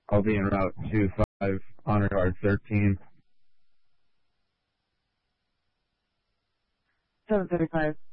I'll be en route to 5, honor guard 13. 735.